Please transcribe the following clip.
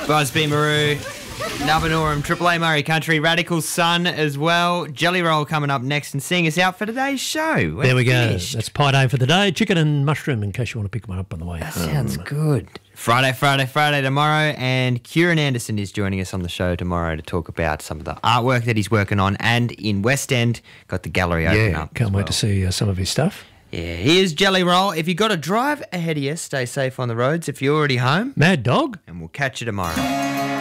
Busby Maru, Nubanorum, Triple A Murray Country, Radical Sun as well. Jelly Roll coming up next and seeing us out for today's show. There we go. Finished. That's pie day for the day. Chicken and mushroom in case you want to pick one up on the way That home. sounds good. Friday tomorrow, and Kieran Anderson is joining us on the show tomorrow to talk about some of the artwork that he's working on, and in West End, got the gallery open up. Can't wait to see some of his stuff. Yeah, here's Jelly Roll. If you've got to drive ahead of you, stay safe on the roads if you're already home, Mad Dog. and we'll catch you tomorrow.